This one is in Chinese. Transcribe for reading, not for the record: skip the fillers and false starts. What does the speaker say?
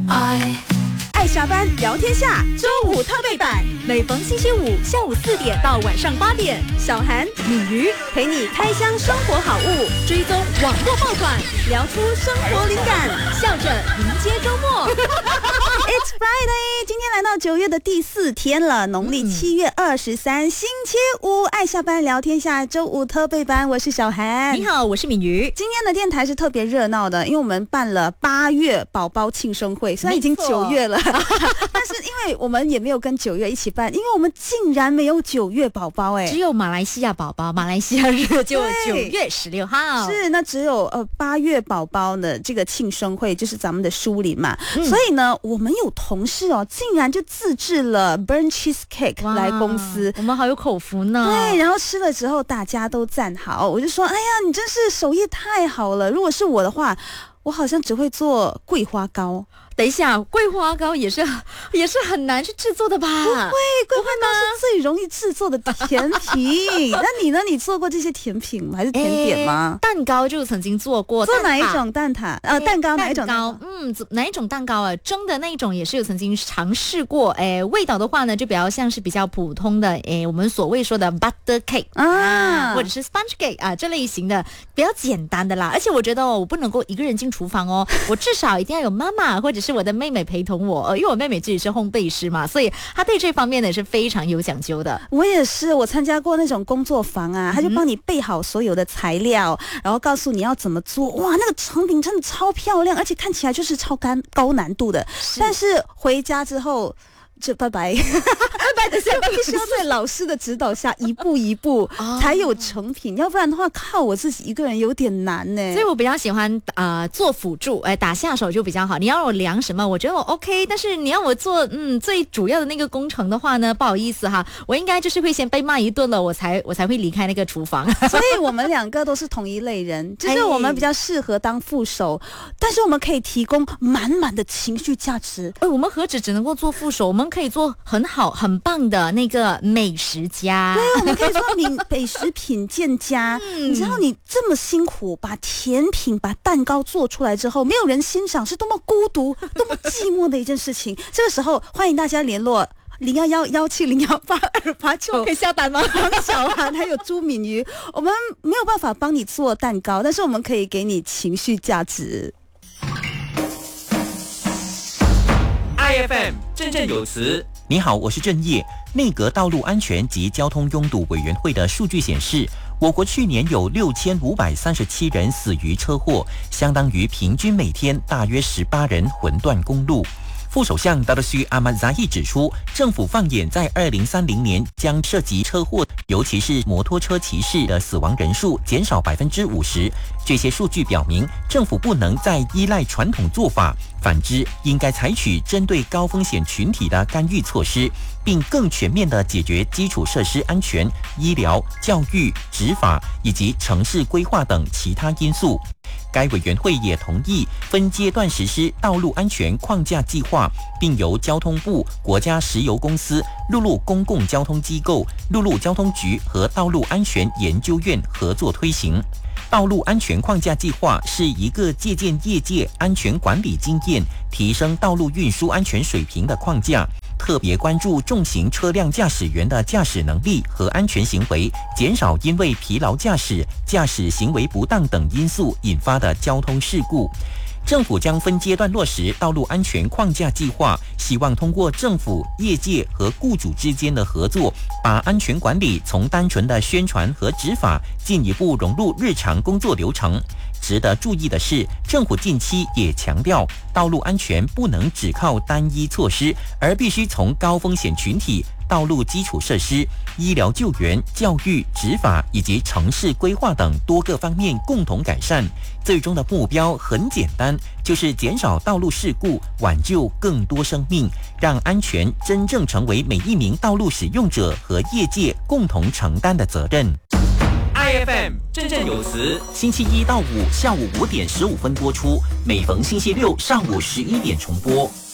爱下班聊天下周五特备版，每逢星期五下午4点到晚上8点，小韩、敏瑜陪你开箱生活好物，追踪网络爆款，聊出生活灵感，笑着迎接周末。It's Friday， 今天来到9月的第4天了，农历7月23，星期五，爱下班聊天下周五特备版，我是小韩。 你好，我是敏瑜。 今天的电台是特别热闹的，因为我们办了8月宝宝庆生会，虽然已经9月了。但是因为我们也没有跟9月一起办，因为我们竟然没有9月宝宝只有马来西亚宝宝，马来西亚日就9月16号。 是，那只有8月宝宝的这个庆生会，就是咱们的书里嘛。所以呢，我们有同事竟然就自制了 burnt cheesecake 来公司， 我们好有口福呢。 对，然后吃了之后大家都赞好，我就说，哎呀，你真是手艺太好了。如果是我的话，我好像只会做桂花糕。 等一下，桂花糕也是很难去制作的吧？ 不会，桂花糕是最容易制作的甜品。那你呢？你做过这些甜品吗？还是甜点吗？ 蛋糕就曾经做过。 做哪一种蛋挞？蛋糕哪一种？ 哪一种蛋糕啊？蒸的那一种也是有曾经尝试过。味道的话呢，就比较像是比较普通的，我们所谓说的 butter cake 或者是 sponge cake 这类型的比较简单的啦。而且我觉得我不能够一个人进厨房我至少一定要有妈妈或者是我的妹妹陪同我，因为我妹妹自己是烘焙师嘛，所以她对这方面呢是非常有讲究的。 我也是，我参加过那种工作坊她就帮你备好所有的材料，然后告诉你要怎么做。哇，那个成品真的超漂亮，而且看起来就是超高难度的。但是回家之后就拜拜的下必须要在老师的指导下一步一步才有成品，要不然的话靠我自己一个人有点难呢。 所以我比较喜欢做辅助，打下手就比较好。你要让我量什么，我觉得我 OK， 但是你要我做最主要的那个工程的话呢，不好意思哈，我应该就是会先被骂一顿了，我才会离开那个厨房。 所以我们两个都是同一类人，就是我们比较适合当副手，但是我们可以提供满满的情绪价值。 我们何止只能够做副手，我们可以做很好很棒的那个美食家。 对，我们可以做美食品鉴家。你知道你这么辛苦把甜品把蛋糕做出来之后，没有人欣赏是多么孤独多么寂寞的一件事情。这个时候欢迎大家联络0111701828， 可以下单吗？ 黄小涵还有朱敏瑜，我们没有办法帮你做蛋糕，但是我们可以给你情绪价值。 IFM 振振有词。你好，我是郑业。内阁道路安全及交通拥堵委员会的数据显示，我国去年有6537人死于车祸，相当于平均每天大约18人魂断公路。副首相达德须阿曼扎伊指出，政府放眼在2030年将涉及车祸，尤其是摩托车骑士的死亡人数减少50%。这些数据表明，政府不能再依赖传统做法，反之，应该采取针对高风险群体的干预措施，并更全面地解决基础设施安全、医疗、教育、执法以及城市规划等其他因素。该委员会也同意分阶段实施道路安全框架计划，并由交通部、国家石油公司、陆路公共交通机构、陆路交通局和道路安全研究院合作推行。道路安全框架计划是一个借鉴业界安全管理经验，提升道路运输安全水平的框架，特别关注重型车辆驾驶员的驾驶能力和安全行为，减少因为疲劳驾驶、驾驶行为不当等因素引发的交通事故。政府将分阶段落实道路安全框架计划，希望通过政府、业界和雇主之间的合作，把安全管理从单纯的宣传和执法进一步融入日常工作流程。值得注意的是，政府近期也强调，道路安全不能只靠单一措施，而必须从高风险群体、道路基础设施、医疗救援、教育、执法以及城市规划等多个方面共同改善。最终的目标很简单，就是减少道路事故，挽救更多生命，让安全真正成为每一名道路使用者和业界共同承担的责任。IFM 振振有词，星期1到5下午5点15分播出，每逢星期6上午11点重播。